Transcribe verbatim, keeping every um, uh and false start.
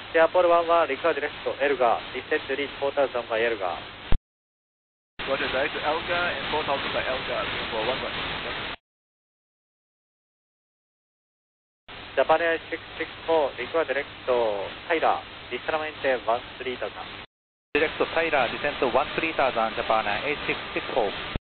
Airport one one, record direct to Elga, descend to reach four thousand by Elga. Roger, direct to Elga and four thousand by Elga for one one. Japan Air six six four, record direct to Tyler, descend one three thousand. Direct to Tyler, descend to one three thousand, Japan Air eight six six four.